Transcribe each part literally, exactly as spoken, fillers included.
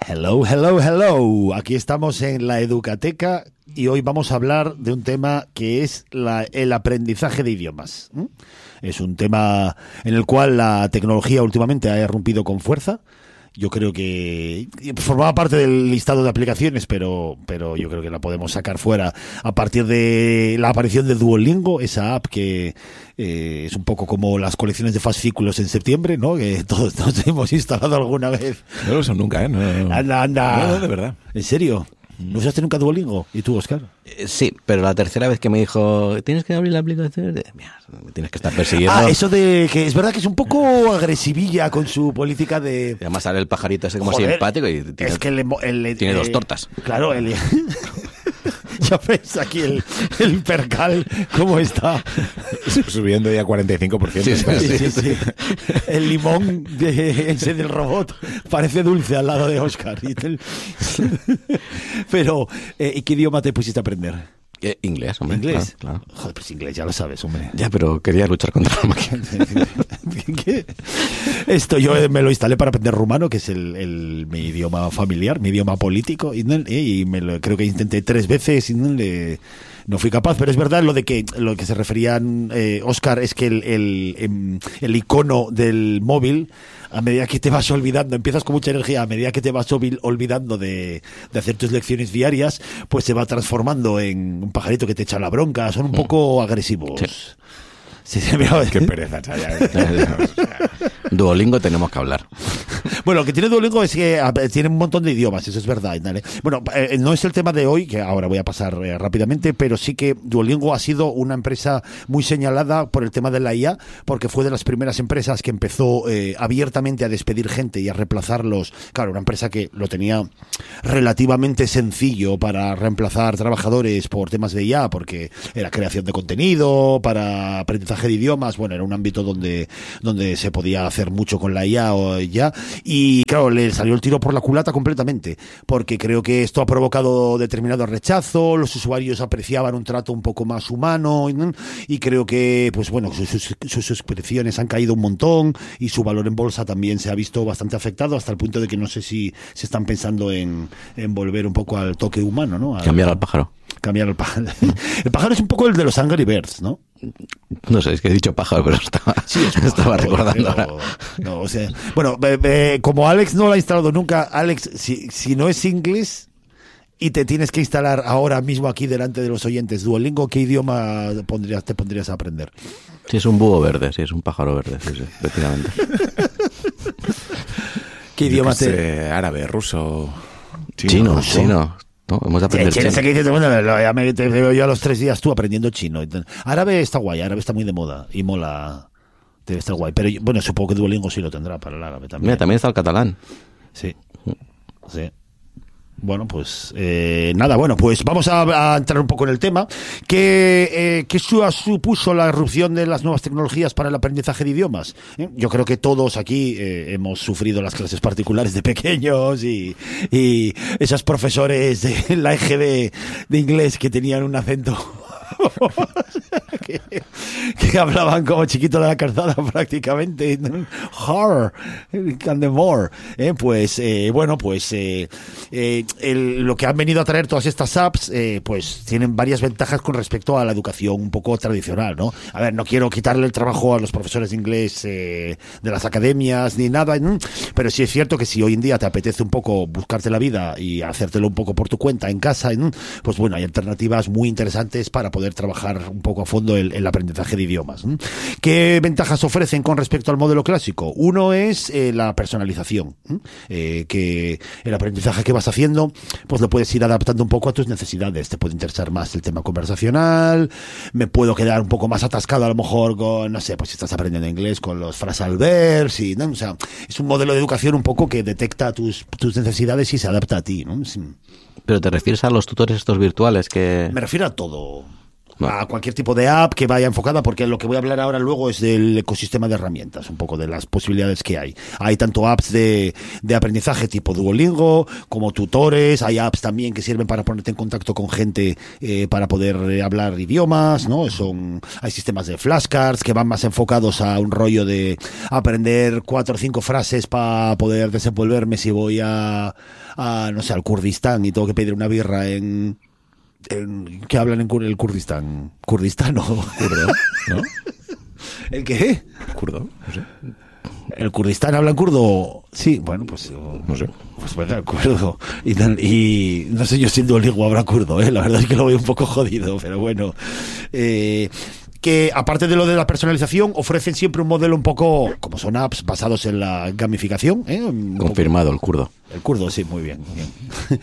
Hello, hello, hello. Aquí estamos en la Educateca y hoy vamos a hablar de un tema que es la, el aprendizaje de idiomas. ¿Mm? Es un tema en el cual la tecnología últimamente ha irrumpido con fuerza. Yo creo que formaba parte del listado de aplicaciones, pero, pero yo creo que la podemos sacar fuera a partir de la aparición de Duolingo, esa app que eh, es un poco como las colecciones de fascículos en septiembre, ¿no? Que todos nos hemos instalado alguna vez. No lo son nunca, ¿eh? No, no, no. Anda, anda. No, no, de verdad. ¿En serio? ¿No usaste nunca Duolingo? ¿Y tú, Óscar? Eh, sí, pero la tercera vez que me dijo, tienes que abrir la aplicación, de, mira, me tienes que estar persiguiendo. Ah, eso de que es verdad que es un poco agresivilla con su política de... Y además sale el pajarito ese como Joder, simpático y tiene, es que el, el, el, tiene eh, dos tortas. Claro, el... Ya ves aquí el, el percal, ¿cómo está? Subiendo ya cuarenta y cinco por ciento. Sí, sí, sí, sí. El limón de ese del robot parece dulce al lado de Óscar. Pero, eh, ¿y qué idioma te pusiste a aprender? Eh, inglés, hombre. ¿Inglés? Claro, claro. Joder, pues inglés ya lo sabes, hombre. Ya, pero quería luchar contra la máquina. ¿Qué? Esto yo me lo instalé para aprender rumano, que es el, el mi idioma familiar, mi idioma político, y, y me lo, creo que intenté tres veces y no, le, no fui capaz. Pero es verdad lo de que lo que se referían eh, Óscar es que el, el, el icono del móvil, a medida que te vas olvidando, empiezas con mucha energía, a medida que te vas olvidando de, de hacer tus lecciones diarias, pues se va transformando en un pajarito que te echa la bronca. Son un poco agresivos. Sí. Sí, sí, mira, Qué pereza, chaya. Duolingo tenemos que hablar. Bueno, lo que tiene Duolingo es que tiene un montón de idiomas, eso es verdad. ¿Vale? Bueno, eh, no es el tema de hoy, que ahora voy a pasar eh, rápidamente, pero sí que Duolingo ha sido una empresa muy señalada por el tema de la I A, porque fue de las primeras empresas que empezó eh, abiertamente a despedir gente y a reemplazarlos. Claro, una empresa que lo tenía relativamente sencillo para reemplazar trabajadores por temas de I A, porque era creación de contenido, para aprendizaje de idiomas. Bueno, era un ámbito donde, donde se podía hacer mucho con la I A o ya. Y claro, le salió el tiro por la culata completamente, porque creo que esto ha provocado determinado rechazo, los usuarios apreciaban un trato un poco más humano, y, y creo que, pues bueno, sus, sus, sus suscripciones han caído un montón y su valor en bolsa también se ha visto bastante afectado, hasta el punto de que no sé si se están pensando en, en volver un poco al toque humano, ¿no? Al, Cambiar al pájaro. Cambiar al pájaro. El pájaro es un poco el de los Angry Birds, ¿no? No sé, es que he dicho pájaro, pero estaba, sí, es pájaro, estaba recordando pero, ahora. No, o sea, bueno, eh, eh, como Alex no lo ha instalado nunca, Alex, si, si no es inglés y te tienes que instalar ahora mismo aquí delante de los oyentes Duolingo, ¿qué idioma pondrías, te pondrías a aprender? Sí, es un búho verde, sí, es un pájaro verde, sí, sí, efectivamente. ¿Qué idioma Yo que te...? sé, árabe, ruso, chino. Chino, ruso. chino. No, hemos de aprender Sí, chino. chino. Que dices, bueno, ya me, te veo yo a los tres días tú aprendiendo chino. Árabe está guay, árabe está muy de moda y mola, debe estar guay. Pero bueno, supongo que Duolingo sí lo tendrá para el árabe también. Mira, también está el catalán. Sí, sí. Bueno, pues eh, nada, bueno, pues vamos a, a entrar un poco en el tema. ¿Qué, eh, ¿qué su, supuso la irrupción de las nuevas tecnologías para el aprendizaje de idiomas? ¿Eh? Yo creo que todos aquí eh, hemos sufrido las clases particulares de pequeños y, y esos profesores de la E G B de inglés que tenían un acento... que, que hablaban como chiquito de la calzada prácticamente. Har, Candemore. Eh, pues eh, bueno, pues eh, eh, el, lo que han venido a traer todas estas apps, eh, pues tienen varias ventajas con respecto a la educación un poco tradicional, ¿no? A ver, no quiero quitarle el trabajo a los profesores de inglés eh, de las academias ni nada, ¿no? Pero sí es cierto que si hoy en día te apetece un poco buscarte la vida y hacértelo un poco por tu cuenta en casa, ¿no? Pues bueno, hay alternativas muy interesantes para poder trabajar un poco a fondo el, el aprendizaje de idiomas. ¿no? ¿Qué ventajas ofrecen con respecto al modelo clásico? Uno es eh, la personalización, eh, que el aprendizaje que vas haciendo, pues lo puedes ir adaptando un poco a tus necesidades. Te puede interesar más el tema conversacional, me puedo quedar un poco más atascado a lo mejor con, no sé, pues si estás aprendiendo inglés con los phrasal verbs, y, ¿no? O sea, es un modelo de educación un poco que detecta tus, tus necesidades y se adapta a ti, ¿no? Sí. ¿Pero te refieres a los tutores estos virtuales que...? Me refiero a todo. No. A cualquier tipo de app que vaya enfocada, porque lo que voy a hablar ahora luego es del ecosistema de herramientas, un poco de las posibilidades que hay. Hay tanto apps de, de aprendizaje tipo Duolingo, como tutores, hay apps también que sirven para ponerte en contacto con gente eh, para poder eh, hablar idiomas, ¿no? Son, hay sistemas de flashcards que van más enfocados a un rollo de aprender cuatro o cinco frases para poder desenvolverme si voy a a, no sé, al Kurdistán y tengo que pedir una birra en... en ¿qué hablan en el Kurdistán? ¿Kurdistán o kurdo? ¿No? ¿El qué? Kurdo, no sé. ¿El Kurdistán habla kurdo? Sí, bueno, pues... No sé. Pues venga, kurdo. Y, tal, y no sé yo si en Duolingo habrá kurdo, ¿eh? La verdad es que lo veo un poco jodido, pero bueno... Eh, que aparte de lo de la personalización, ofrecen siempre un modelo un poco, como son apps basados en la gamificación. ¿eh? Confirmado, el kurdo. El kurdo, sí, muy bien. Muy bien.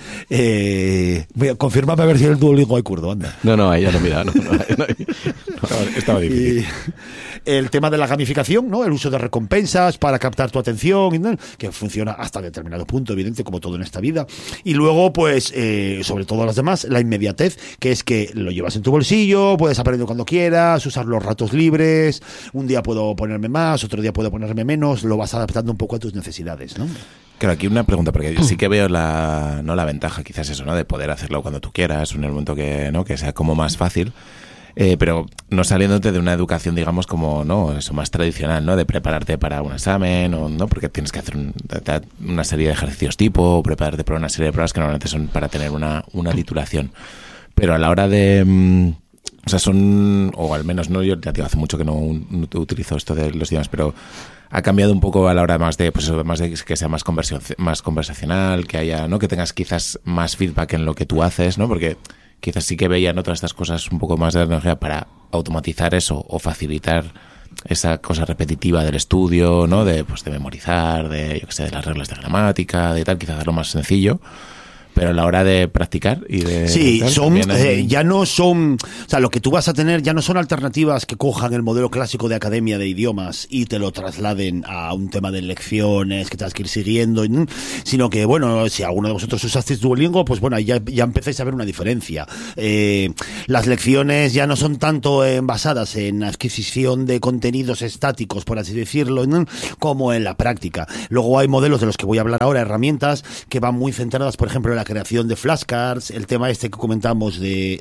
eh, confírmame a ver si en el Duolingo hay kurdo, anda. No, no, ahí ya no, mira. No, no, no, no. Estaba, estaba difícil. Y el tema de la gamificación, ¿no? El uso de recompensas para captar tu atención, ¿no? Que funciona hasta determinado punto, evidente, como todo en esta vida. Y luego, pues, eh, sobre todo las demás, la inmediatez, que es que lo llevas en tu bolsillo, puedes aprender cuando quieras, usar los ratos libres, un día puedo ponerme más, otro día puedo ponerme menos, lo vas adaptando un poco a tus necesidades, ¿no? Claro, aquí una pregunta, porque sí que veo la, no la ventaja, quizás eso, ¿no? De poder hacerlo cuando tú quieras, en el momento que, ¿no? Que sea como más fácil. Eh, pero no saliéndote de una educación, digamos, como, ¿no? Eso más tradicional, ¿no? De prepararte para un examen, o no, porque tienes que hacer un, una serie de ejercicios tipo, o prepararte para una serie de pruebas que normalmente son para tener una, una titulación. Pero a la hora de... Mmm, o sea, son, o al menos no, yo ya te digo, hace mucho que no, no utilizo esto de los idiomas, pero ha cambiado un poco a la hora más de, pues eso, más de que sea más conversión, más conversacional, que haya, ¿no? Que tengas quizás más feedback en lo que tú haces, ¿no? Porque quizás sí que veían otras estas cosas un poco más de tecnología para automatizar eso o facilitar esa cosa repetitiva del estudio, ¿no? De, pues, de memorizar, de, yo qué sé, de las reglas de gramática, de tal, quizás hacerlo más sencillo. Pero a la hora de practicar y de... Sí, tal, son es... eh, ya no son... O sea, lo que tú vas a tener ya no son alternativas que cojan el modelo clásico de academia de idiomas y te lo trasladen a un tema de lecciones que tengas que ir siguiendo, sino que, bueno, si alguno de vosotros usasteis Duolingo, pues bueno, ya, ya empecéis a ver una diferencia. Eh, las lecciones ya no son tanto eh, basadas en adquisición de contenidos estáticos, por así decirlo, ¿no? Como en la práctica. Luego hay modelos de los que voy a hablar ahora, herramientas que van muy centradas, por ejemplo, en la creación de flashcards, el tema este que comentamos de,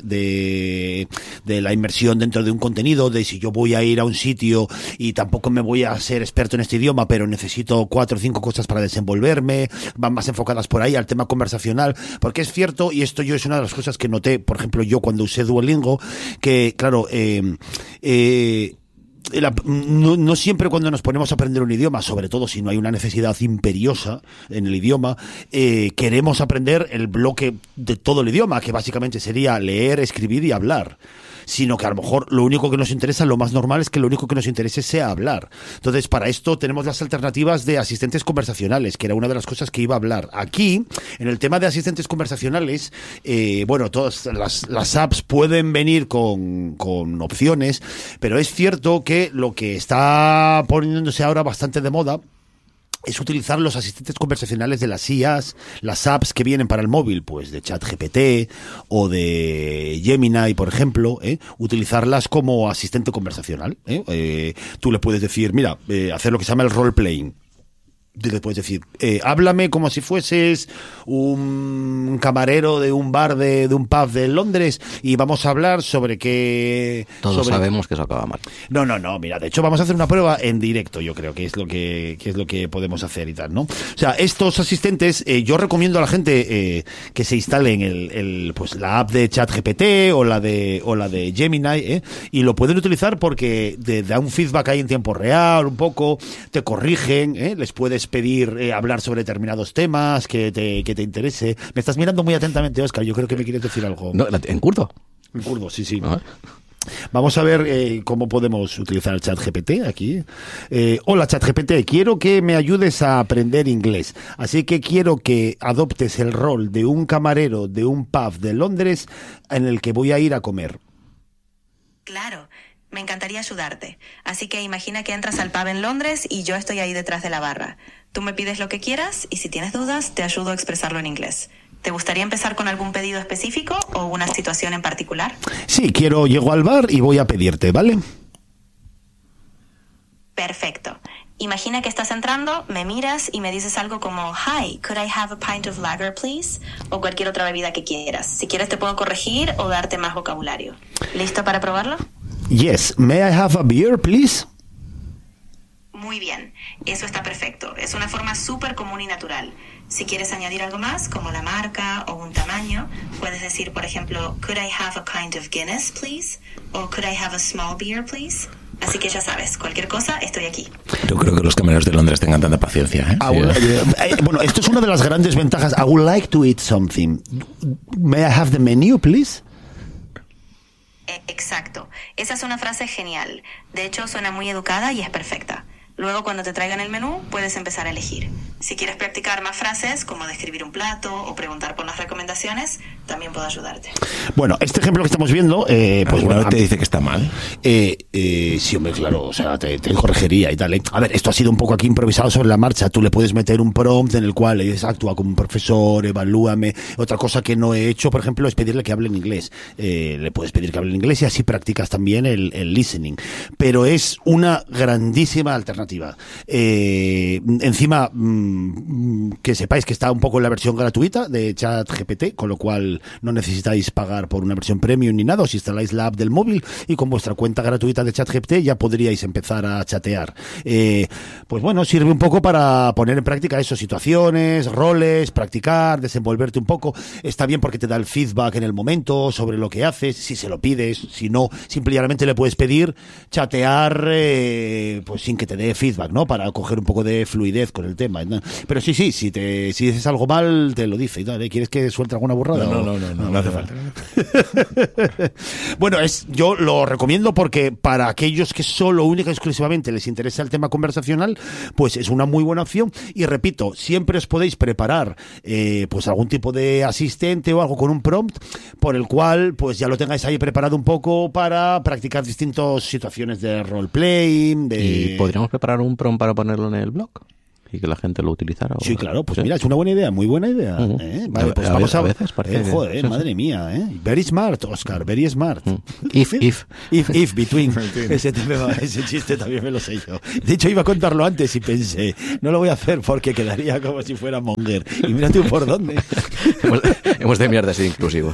de, de la inmersión dentro de un contenido, de si yo voy a ir a un sitio y tampoco me voy a ser experto en este idioma, pero necesito cuatro o cinco cosas para desenvolverme, van más enfocadas por ahí al tema conversacional, porque es cierto, y esto yo es una de las cosas que noté, por ejemplo, yo cuando usé Duolingo, que claro, eh, eh, La, no, no siempre cuando nos ponemos a aprender un idioma, sobre todo si no hay una necesidad imperiosa en el idioma, eh, queremos aprender el bloque de todo el idioma, que básicamente sería leer, escribir y hablar. Sino que a lo mejor lo único que nos interesa, lo más normal es que lo único que nos interese sea hablar. Entonces, para esto tenemos las alternativas de asistentes conversacionales, que era una de las cosas que iba a hablar. Aquí, en el tema de asistentes conversacionales, eh, bueno, todas las, las apps pueden venir con, con opciones, pero es cierto que lo que está poniéndose ahora bastante de moda es utilizar los asistentes conversacionales de las I As, las apps que vienen para el móvil, pues de ChatGPT o de Gemini, por ejemplo, ¿eh? Utilizarlas como asistente conversacional. ¿eh? Eh, tú le puedes decir, mira, eh, hacer lo que se llama el role-playing. Le puedes decir, eh, háblame como si fueses un camarero de un bar de, de un pub de Londres y vamos a hablar sobre qué... Todos sobre... sabemos que eso acaba mal. No, no, no, mira, de hecho vamos a hacer una prueba en directo, yo creo que es lo que, que es lo que podemos hacer y tal, ¿no? O sea, estos asistentes, eh, yo recomiendo a la gente eh, que se instalen el, el, pues la app de ChatGPT o la de, o la de Gemini, ¿eh? Y lo pueden utilizar porque te da un feedback ahí en tiempo real, un poco, te corrigen, ¿eh? Les puedes pedir eh, hablar sobre determinados temas que te, que te interese. Me estás mirando muy atentamente, Óscar, yo creo que me quieres decir algo. No, ¿en kurdo? En kurdo, sí, sí. Ah. Vamos a ver eh, cómo podemos utilizar el ChatGPT aquí. Eh, hola ChatGPT, quiero que me ayudes a aprender inglés. Así que quiero que adoptes el rol de un camarero de un pub de Londres en el que voy a ir a comer. Claro. Me encantaría ayudarte. Así que imagina que entras al pub en Londres y yo estoy ahí detrás de la barra. Tú me pides lo que quieras y si tienes dudas, te ayudo a expresarlo en inglés. ¿Te gustaría empezar con algún pedido específico o una situación en particular? Sí, quiero, llego al bar y voy a pedirte, ¿vale? Perfecto. Imagina que estás entrando, me miras y me dices algo como Hi, could I have a pint of lager, please? O cualquier otra bebida que quieras. Si quieres te puedo corregir o darte más vocabulario. ¿Listo para probarlo? Yes. May I have a beer, please? Muy Muy bien, eso está perfecto. Es una forma súper común y natural. Si quieres añadir algo más, como la marca o un tamaño, puedes decir, por ejemplo, could I have a kind of Guinness, please? O could I have a small beer, please? Así que ya sabes, cualquier cosa, estoy aquí. Yo creo que los camareros de Londres tengan tanta paciencia, ¿eh? I would- eh, bueno, esto es una de las grandes ventajas. I would like to eat something. May I have the menu, please? Eh, Exacto. Esa es una frase genial. De hecho, suena muy educada y es perfecta. Luego, cuando te traigan el menú, puedes empezar a elegir. Si quieres practicar más frases, como describir un plato o preguntar por las recomendaciones, también puedo ayudarte. Bueno, este ejemplo que estamos viendo, eh, pues ¿Alguna bueno, vez te dice que está mal? Eh, eh, sí, hombre, claro, o sea, te, te corregiría y tal. ¿eh? A ver, esto ha sido un poco aquí improvisado sobre la marcha. Tú le puedes meter un prompt en el cual es actúa como un profesor, evalúame. Otra cosa que no he hecho, por ejemplo, es pedirle que hable en inglés. Eh, le puedes pedir que hable en inglés y así practicas también el, el listening. Pero es una grandísima alternativa. Eh, encima, mmm, que sepáis que está un poco en la versión gratuita de ChatGPT, con lo cual no necesitáis pagar por una versión premium ni nada. Os instaláis la app del móvil y con vuestra cuenta gratuita de ChatGPT ya podríais empezar a chatear. Eh, pues bueno, sirve un poco para poner en práctica eso, situaciones, roles, practicar, desenvolverte un poco. Está bien porque te da el feedback en el momento sobre lo que haces, si se lo pides, si no, simplemente le puedes pedir chatear eh, pues sin que te dé feedback, ¿no? Para coger un poco de fluidez con el tema, ¿no? Pero sí, sí, si te si dices algo mal, te lo dice y tal, ¿eh? ¿Quieres que suelte alguna burrada? No, o- no, no, no, no, no hace falta. Bueno, es, yo lo recomiendo porque para aquellos que solo, única y exclusivamente les interesa el tema conversacional, pues es una muy buena opción. Y repito, siempre os podéis preparar eh, pues algún tipo de asistente o algo con un prompt por el cual pues ya lo tengáis ahí preparado un poco para practicar distintas situaciones de roleplaying, de... ¿Y podríamos preparar un prompt para ponerlo en el blog? Y que la gente lo utilizara. o- Sí, claro, pues Sí. mira, es una buena idea, muy buena idea. Ujú. ¿eh? Vale, A- pues a vamos ve- a... a veces parece eh, que- joder, sí, sí. madre mía, ¿eh? Very smart, Oscar, very smart. If, if. If, if, between. Ese, te me va- ese chiste también me lo sé yo. De hecho, iba a contarlo antes y pensé, no lo voy a hacer porque quedaría como si fuera Monger. Y mira tú por dónde. hemos, hemos de mirar de ser inclusivos.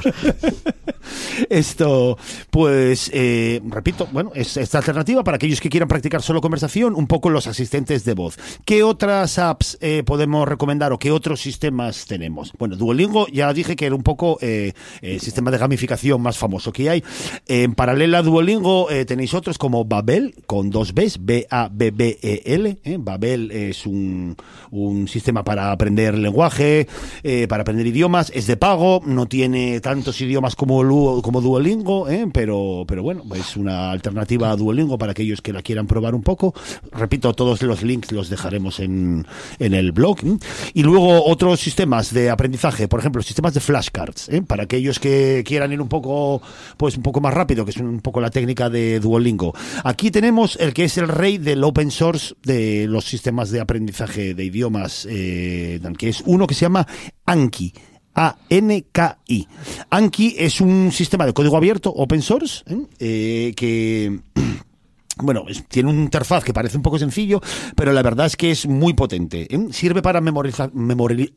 Esto, pues, eh, repito, bueno, es esta alternativa para aquellos que quieran practicar solo conversación, un poco los asistentes de voz. ¿Qué otras apps eh, podemos recomendar o qué otros sistemas tenemos? Bueno, Duolingo ya dije que era un poco eh, el sistema de gamificación más famoso que hay. En paralela a Duolingo eh, tenéis otros como Babel, con dos Bs, B A B B E L. Eh. Babel es un, un sistema para aprender lenguaje, eh, para aprender idiomas, es de pago, no tiene tantos idiomas como, Lu- como Duolingo, eh, pero, pero bueno, es una alternativa a Duolingo para aquellos que la quieran probar un poco. Repito, todos los links los dejaremos en, en el blog. ¿eh? Y luego otros sistemas de aprendizaje, por ejemplo, sistemas de flashcards, ¿eh? para aquellos que quieran ir un poco, pues un poco más rápido, que es un poco la técnica de Duolingo. Aquí tenemos el que es el rey del open source de los sistemas de aprendizaje de idiomas, eh, que es uno que se llama Anki. A N K I. Anki es un sistema de código abierto, open source, ¿eh? Eh, que... Bueno, es- tiene una interfaz que parece un poco sencillo, pero la verdad es que es muy potente. ¿eh? Sirve para memoriza- memori-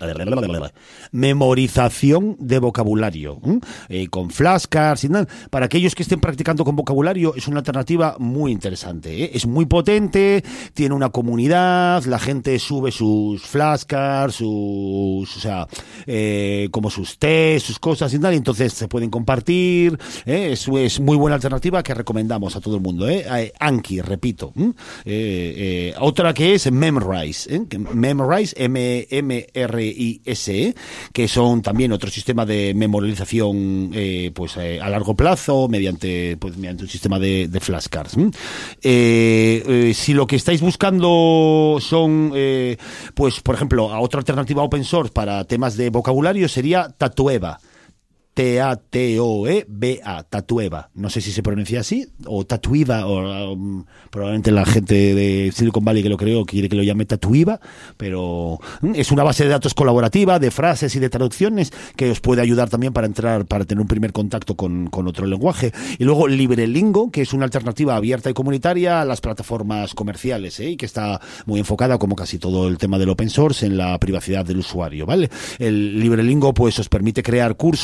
memorización de vocabulario, ¿eh? Eh, con flashcards y tal. Para aquellos que estén practicando con vocabulario, es una alternativa muy interesante. ¿eh? Es muy potente, tiene una comunidad, la gente sube sus flashcards, sus, o sea, eh, como sus test, sus cosas y tal, y entonces se pueden compartir. ¿eh? Es, es muy buena alternativa que recomendamos a todo el mundo. ¿eh? Eh, Anki, repito. ¿eh? Eh, eh, otra que es Memrise, ¿eh? que Memrise, M M R I S E, que son también otro sistema de memorización eh, pues eh, a largo plazo mediante pues mediante un sistema de, de flashcards. ¿eh? Eh, eh, si lo que estáis buscando son eh, pues por ejemplo a otra alternativa open source para temas de vocabulario sería Tatueva. T A T O E B A, Tatueva. No sé si se pronuncia así, o Tatuiva, o um, probablemente la gente de Silicon Valley que lo creó quiere que lo llame Tatuiva, pero mm, es una base de datos colaborativa, de frases y de traducciones que os puede ayudar también para entrar, para tener un primer contacto con, con otro lenguaje. Y luego LibreLingo, que es una alternativa abierta y comunitaria a las plataformas comerciales, ¿eh? y que está muy enfocada, como casi todo el tema del open source, en la privacidad del usuario, ¿vale? El LibreLingo pues os permite crear cursos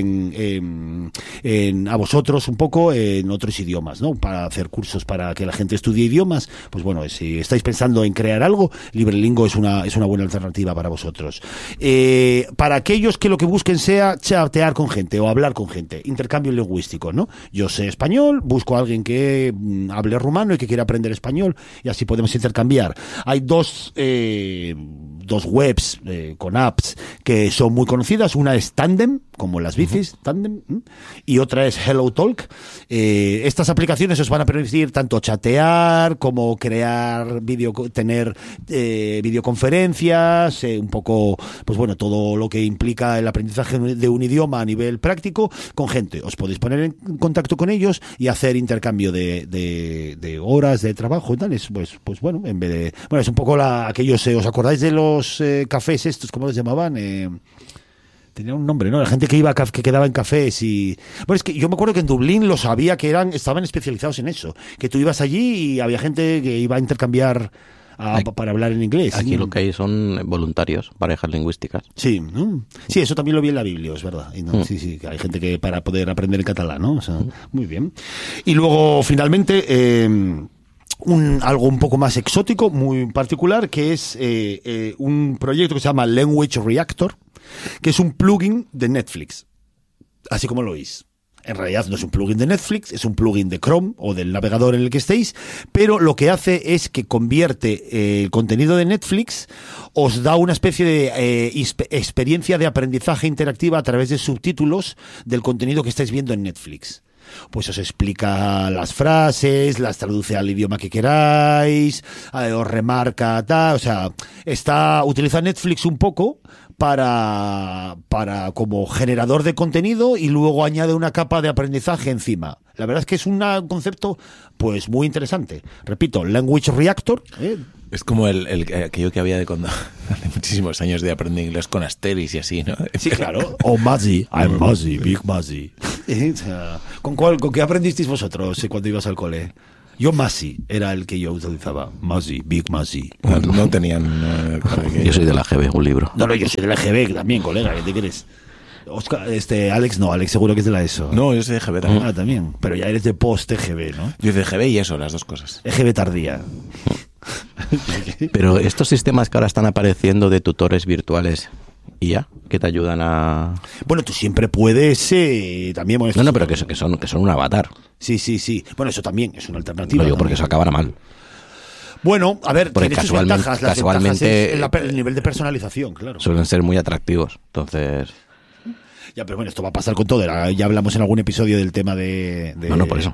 en, en, en a vosotros un poco en otros idiomas, ¿no? Para hacer cursos para que la gente estudie idiomas, pues bueno, si estáis pensando en crear algo, LibreLingo es una es una buena alternativa para vosotros. Eh, para aquellos que lo que busquen sea chatear con gente o hablar con gente, intercambio lingüístico, ¿no? Yo sé español, busco a alguien que mm, hable rumano y que quiera aprender español y así podemos intercambiar. Hay dos eh, dos webs eh, con apps que son muy conocidas. Una es Tandem, como las bicis, uh-huh. Tandem, ¿m? Y otra es HelloTalk. Eh, estas aplicaciones os van a permitir tanto chatear como crear video, tener eh, videoconferencias, eh, un poco, pues bueno, todo lo que implica el aprendizaje de un idioma a nivel práctico con gente. Os podéis poner en contacto con ellos y hacer intercambio de, de, de horas de trabajo y tal. Es, pues, pues bueno, en vez de, bueno, es un poco la, aquellos, eh, ¿os acordáis de los eh, cafés estos, cómo los llamaban? Eh, Tenía un nombre, ¿no? La gente que iba a caf- que quedaba en cafés y... Bueno, es que yo me acuerdo que en Dublín lo sabía que eran estaban especializados en eso. Que tú ibas allí y había gente que iba a intercambiar a, aquí, para hablar en inglés. Aquí ¿sí? Lo que hay son voluntarios, parejas lingüísticas. Sí, ¿no? Sí, eso también lo vi en la Biblia, es verdad. Y no, mm. Sí, sí, que hay gente que para poder aprender en catalán, ¿no? O sea, mm. Muy bien. Y luego, finalmente... Eh, Un, algo un poco más exótico, muy particular, que es eh, eh, un proyecto que se llama Language Reactor, que es un plugin de Netflix, así como lo oís. En realidad no es un plugin de Netflix, es un plugin de Chrome o del navegador en el que estéis, pero lo que hace es que convierte eh, el contenido de Netflix, os da una especie de eh, ispe- experiencia de aprendizaje interactiva a través de subtítulos del contenido que estáis viendo en Netflix. Pues os explica las frases, las traduce al idioma que queráis, eh, os remarca tal, o sea, está utiliza Netflix un poco para para como generador de contenido y luego añade una capa de aprendizaje encima. La verdad es que es un concepto pues muy interesante. Repito, Language Reactor, ¿eh? Es como el, el aquello que había de cuando hace muchísimos años de aprender inglés con Asterix y así, ¿no? Sí, claro. O Mazzy, I'm Mazzy, Big Mazzy. O sea, ¿con cuál, con qué aprendisteis vosotros cuando ibas al cole? Yo Mazzy era el que yo utilizaba. Mazzy, Big Mazzy. No, no tenían... No, yo soy de la G B, un libro. No, no, yo soy de la G B también, colega. ¿Qué te quieres? Oscar, este, Alex no, Alex seguro que es de la ESO. No, yo soy de G B también. Ah, también. Pero ya eres de post-E G B, ¿no? Yo de G B y eso, las dos cosas. E G B tardía. Pero estos sistemas que ahora están apareciendo de tutores virtuales y ya, que te ayudan a... Bueno, tú siempre puedes eh, también... Bueno, no, no, pero que, que, son, que son un avatar. Sí, sí, sí. Bueno, eso también es una alternativa. Lo digo porque eso acabará mal. Bueno, a ver, porque tiene sus casualmente, ventajas. Las casualmente ventajas es el, la, el nivel de personalización, claro. Suelen ser muy atractivos, entonces... Ya, pero bueno, esto va a pasar con todo. Ya hablamos en algún episodio del tema de, de, no, no, por eso.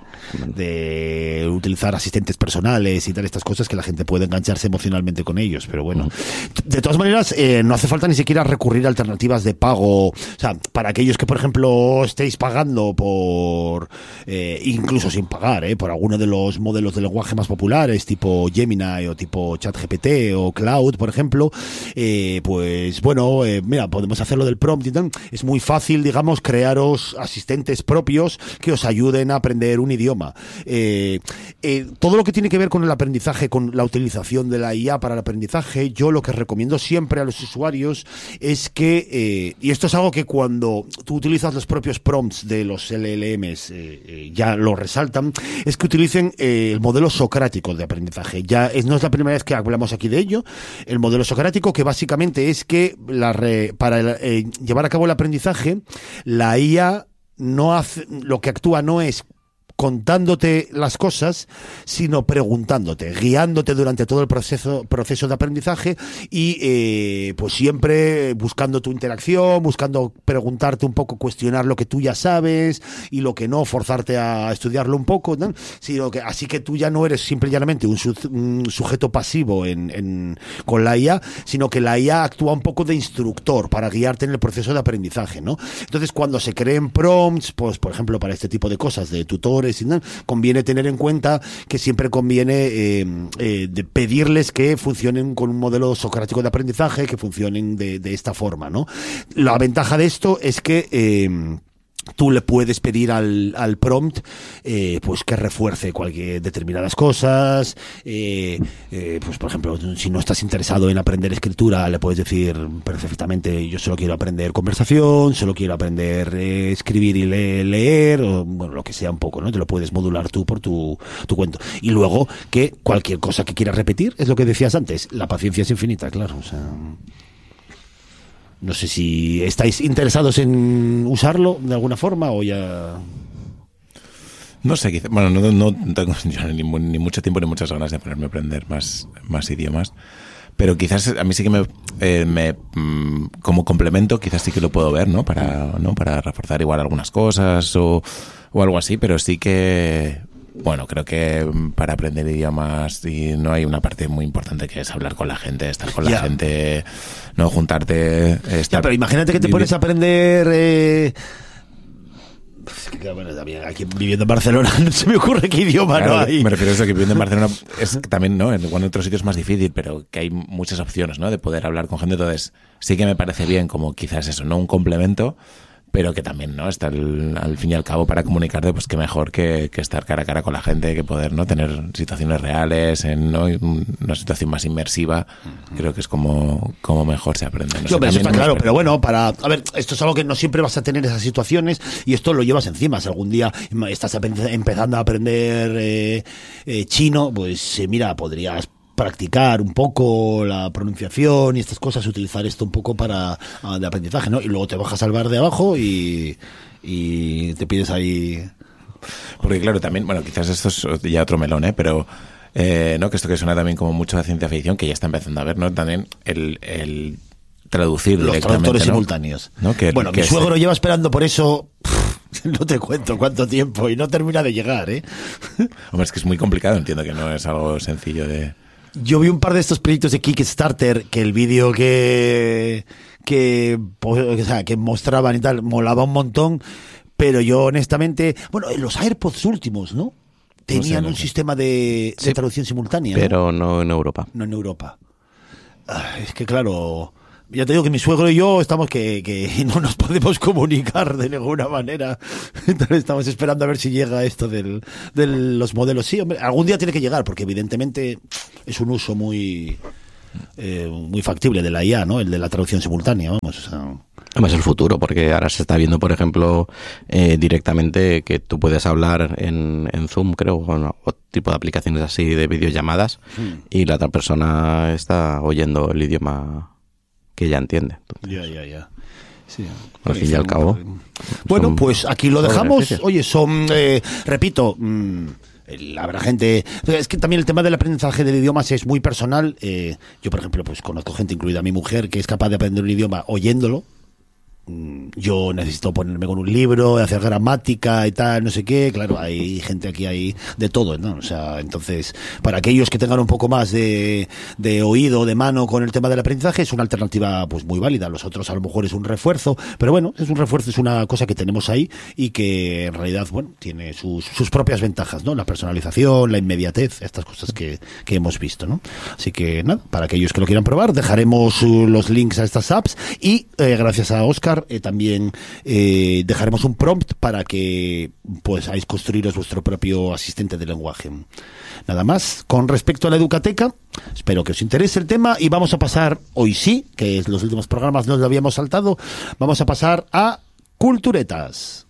de utilizar asistentes personales y tal, estas cosas que la gente puede engancharse emocionalmente con ellos. Pero bueno, uh-huh. De todas maneras, eh, no hace falta ni siquiera recurrir a alternativas de pago. O sea, para aquellos que, por ejemplo, estéis pagando por, eh, incluso sin pagar, eh, por alguno de los modelos de lenguaje más populares, tipo Gemini o tipo ChatGPT o Cloud, por ejemplo, eh, pues bueno, eh, mira, podemos hacerlo del prompt y tal. Es muy fácil, digamos, crearos asistentes propios que os ayuden a aprender un idioma. Eh, eh, todo lo que tiene que ver con el aprendizaje, con la utilización de la I A para el aprendizaje, yo lo que recomiendo siempre a los usuarios es que, eh, y esto es algo que cuando tú utilizas los propios prompts de los L L Ms eh, eh, ya lo resaltan, es que utilicen eh, el modelo socrático de aprendizaje. Ya es, no es la primera vez que hablamos aquí de ello. El modelo socrático, que básicamente es que la re, para el, eh, llevar a cabo el aprendizaje, la I A no hace, lo que actúa no es contándote las cosas, sino preguntándote, guiándote durante todo el proceso proceso de aprendizaje y eh, pues siempre buscando tu interacción, buscando preguntarte un poco, cuestionar lo que tú ya sabes y lo que no, forzarte a estudiarlo un poco, ¿no? Sino que, así que tú ya no eres simple y llanamente un, su, un sujeto pasivo en, en, con la I A, sino que la I A actúa un poco de instructor para guiarte en el proceso de aprendizaje, ¿no? Entonces, cuando se creen prompts, pues por ejemplo para este tipo de cosas, de tutores, conviene tener en cuenta que siempre conviene eh, eh, de pedirles que funcionen con un modelo socrático de aprendizaje, que funcionen de, de esta forma, ¿no? La ventaja de esto es que eh, tú le puedes pedir al, al prompt eh, pues que refuerce cualquier determinadas cosas, eh, eh, pues por ejemplo, si no estás interesado en aprender escritura, le puedes decir perfectamente, yo solo quiero aprender conversación, solo quiero aprender eh, escribir y le leer, o bueno, lo que sea un poco, ¿no? Te lo puedes modular tú por tu, tu cuento. Y luego que cualquier cosa que quieras repetir, es lo que decías antes, la paciencia es infinita, claro, o sea... No sé si estáis interesados en usarlo de alguna forma o ya... No sé, quizá, bueno, no, no tengo yo ni, ni mucho tiempo ni muchas ganas de ponerme a aprender más, más idiomas, pero quizás a mí sí que me, eh, me como complemento quizás sí que lo puedo ver, ¿no? Para, ¿no? Para reforzar igual algunas cosas o, o algo así, pero sí que... Bueno, creo que para aprender idiomas y no hay una parte muy importante que es hablar con la gente, estar con la ya. gente, no juntarte. Estar... Ya, pero imagínate que te pones a aprender. Eh... Es que, bueno, también aquí viviendo en Barcelona no se me ocurre qué idioma claro, no hay. Me refiero a eso, que viviendo en Barcelona es que también, ¿no? En, en otros sitios es más difícil, pero que hay muchas opciones, ¿no? De poder hablar con gente. Entonces, sí que me parece bien, como quizás eso, ¿no? Un complemento. Pero que también, ¿no? Está el, al fin y al cabo para comunicarte, pues que mejor que, que estar cara a cara con la gente, que poder, ¿no? Tener situaciones reales, en, ¿no? Una situación más inmersiva. Uh-huh. Creo que es como, como mejor se aprende. No Yo, sé, pero eso está claro, me... pero bueno, para... A ver, esto es algo que no siempre vas a tener esas situaciones y esto lo llevas encima. Si algún día estás empezando a aprender eh, eh, chino, pues eh, mira, podrías practicar un poco la pronunciación y estas cosas, utilizar esto un poco para uh, de aprendizaje, ¿no? Y luego te bajas al bar de abajo y, y te pides ahí... Porque claro, también, bueno, quizás esto es ya otro melón, ¿eh? Pero, eh, ¿no? Que esto que suena también como mucho de ciencia ficción, que ya está empezando a ver, ¿no? También el... el traducir los traductores, ¿no? Simultáneos, ¿no? Que, bueno, que mi suegro se... lleva esperando por eso pff, no te cuento cuánto tiempo y no termina de llegar, ¿eh? Hombre, es que es muy complicado, entiendo que no es algo sencillo de... Yo vi un par de estos proyectos de Kickstarter que el vídeo que que, o sea, que mostraban y tal molaba un montón, pero yo honestamente, bueno, los AirPods últimos, ¿no? Tenían no sé, no un sé. sistema de, de sí, traducción simultánea, pero ¿no? no en Europa. No en Europa. Ah, es que claro, ya te digo que mi suegro y yo estamos que, que no nos podemos comunicar de ninguna manera. Entonces estamos esperando a ver si llega esto del, de los modelos. Sí, hombre, algún día tiene que llegar, porque evidentemente es un uso muy eh, muy factible de la I A, ¿no? El de la traducción simultánea, vamos. O sea... Además es el futuro, porque ahora se está viendo, por ejemplo, eh, directamente que tú puedes hablar en, en Zoom, creo, o no, o tipo de aplicaciones así de videollamadas, hmm. y la otra persona está oyendo el idioma que ya entiende. Entonces, ya, ya, ya. Sí, al fin y al cabo. Bueno, pues aquí lo dejamos. Oye, son, eh, repito, mmm, habrá gente... Es que también el tema del aprendizaje de idiomas es muy personal. Eh, yo, por ejemplo, pues conozco gente, incluida mi mujer, que es capaz de aprender un idioma oyéndolo. Yo necesito ponerme con un libro, hacer gramática y tal, no sé qué. Claro, hay gente aquí hay de todo, ¿no? O sea, entonces, para aquellos que tengan un poco más de, de oído, de mano con el tema del aprendizaje, es una alternativa pues muy válida. Los otros a lo mejor es un refuerzo, pero bueno, es un refuerzo, es una cosa que tenemos ahí y que en realidad, bueno, tiene sus, sus propias ventajas, ¿no? La personalización, la inmediatez, estas cosas que, que hemos visto, ¿no? Así que nada, para aquellos que lo quieran probar, dejaremos uh, los links a estas apps y eh, gracias a Óscar Eh, también eh, dejaremos un prompt para que pues podáis construiros vuestro propio asistente de lenguaje. Nada más. Con respecto a la Educateca, espero que os interese el tema y vamos a pasar, hoy sí, que es los últimos programas nos lo habíamos saltado, vamos a pasar a Culturetas.